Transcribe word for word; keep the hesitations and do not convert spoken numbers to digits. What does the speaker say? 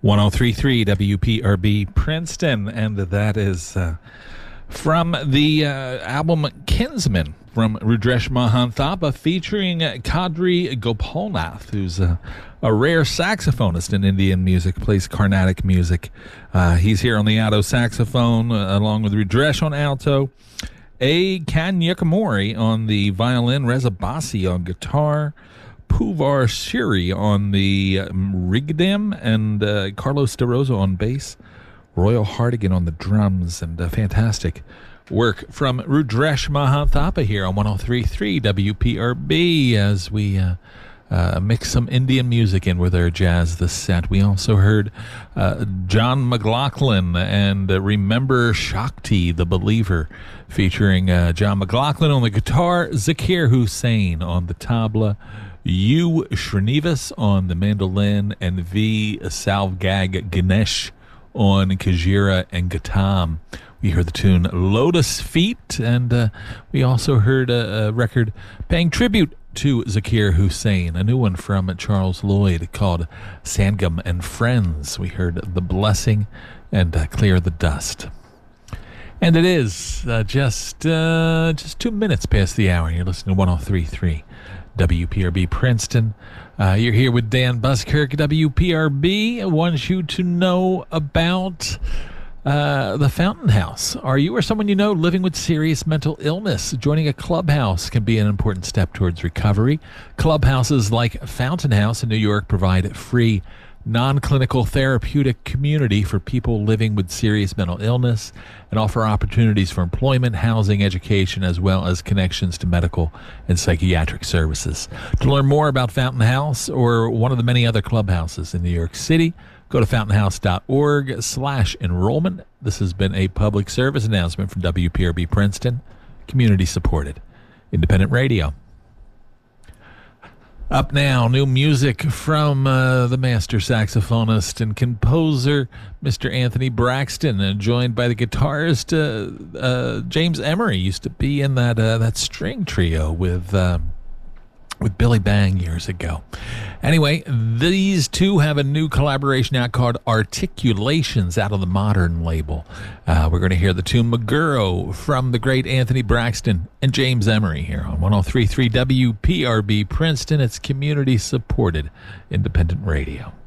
one oh three point three W P R B Princeton, and that is uh, from the uh, album Kinsman from Rudresh Mahanthapa, featuring Kadri Gopalnath, who's a, a rare saxophonist in Indian music, plays Carnatic music. Uh, he's here on the alto saxophone, uh, along with Rudresh on alto, A. Kanyakumari on the violin, Reza Basi on guitar, Puvar Shiri on the Rigdam, and uh, Carlos De Rosa on bass, Royal Hardigan on the drums, and uh, fantastic work from Rudresh Mahanthapa here on one oh three point three W P R B as we uh, uh, mix some Indian music in with our jazz this set. We also heard uh, John McLaughlin and uh, Remember Shakti, the Believer, featuring uh, John McLaughlin on the guitar, Zakir Hussain on the tabla, U. Srinivas on the mandolin, and V. Salvgag Ganesh on Kajira and Gatam. We heard the tune Lotus Feet, and uh, we also heard a, a record paying tribute to Zakir Hussain, a new one from Charles Lloyd called Sangam and Friends. We heard The Blessing and uh, Clear the Dust. And it is uh, just uh, just two minutes past the hour. You're listening to one oh three point three W P R B Princeton. Uh, you're here with Dan Buskirk. W P R B wants you to know about uh, the Fountain House. Are you or someone you know living with serious mental illness? Joining a clubhouse can be an important step towards recovery. Clubhouses like Fountain House in New York provide free non-clinical therapeutic community for people living with serious mental illness and offer opportunities for employment, housing, education, as well as connections to medical and psychiatric services. To learn more about Fountain House or one of the many other clubhouses in New York City, go to fountainhouse.org slash enrollment. This has been a public service announcement from W P R B Princeton, community supported, independent radio. Up now, new music from uh, the master saxophonist and composer, Mister Anthony Braxton, uh, joined by the guitarist uh, uh, James Emery. Used to be in that uh, that string trio with uh, with Billy Bang years ago. Anyway, these two have a new collaboration out called Articulations out of the Modern label. Uh, we're going to hear the tune Maguro from the great Anthony Braxton and James Emery here on one oh three point three W P R B Princeton. It's community-supported independent radio.